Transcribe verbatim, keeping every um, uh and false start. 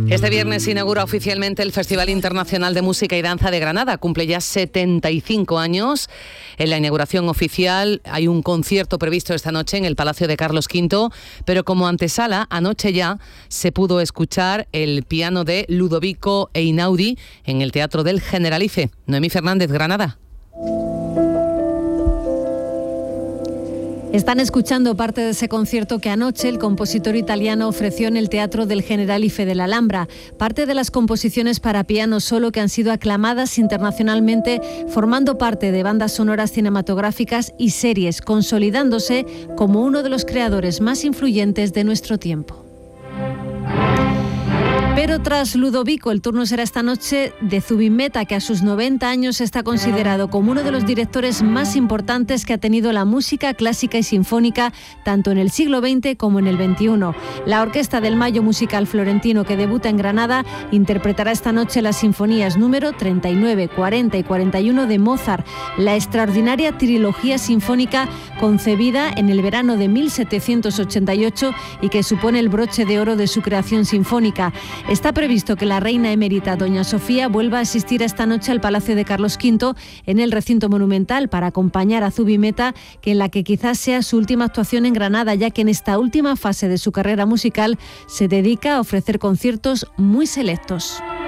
Este viernes se inaugura oficialmente el Festival Internacional de Música y Danza de Granada. Cumple ya setenta y cinco años. En la inauguración oficial hay un concierto previsto esta noche en el Palacio de Carlos quinto, pero como antesala, anoche ya se pudo escuchar el piano de Ludovico Einaudi en el Teatro del Generalife. Noemí Fernández, Granada. Están escuchando parte de ese concierto que anoche el compositor italiano ofreció en el Teatro del Generalife de la Alhambra. Parte de las composiciones para piano solo que han sido aclamadas internacionalmente, formando parte de bandas sonoras cinematográficas y series, consolidándose como uno de los creadores más influyentes de nuestro tiempo. Pero tras Ludovico, el turno será esta noche de Zubin-Mehta, que a sus noventa años está considerado como uno de los directores más importantes que ha tenido la música clásica y sinfónica, tanto en el siglo veinte como en el veintiuno. La Orquesta del Mayo Musical Florentino, que debuta en Granada, interpretará esta noche las sinfonías número treinta y nueve, cuarenta y cuarenta y uno de Mozart, la extraordinaria trilogía sinfónica concebida en el verano de mil setecientos ochenta y ocho y que supone el broche de oro de su creación sinfónica. Está previsto que la reina emérita doña Sofía vuelva a asistir esta noche al Palacio de Carlos quinto en el recinto monumental para acompañar a Zubin-Mehta, que en la que quizás sea su última actuación en Granada, ya que en esta última fase de su carrera musical se dedica a ofrecer conciertos muy selectos.